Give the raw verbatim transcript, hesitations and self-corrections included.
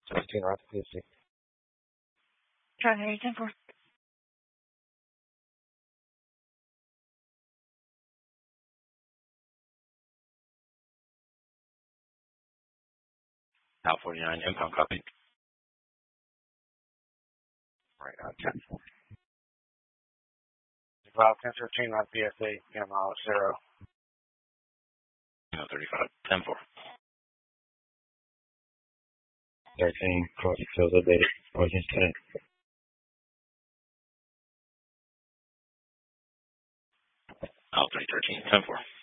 seventeen right to P S C. Trying to ten four. Out forty-nine, impound copy. Right, out ten four. Cloud ten thirteen right P S A, M out zero. No, thirty-five, ten four. thirteen, cross field updated. Origin ten. Out three thirteen, ten four.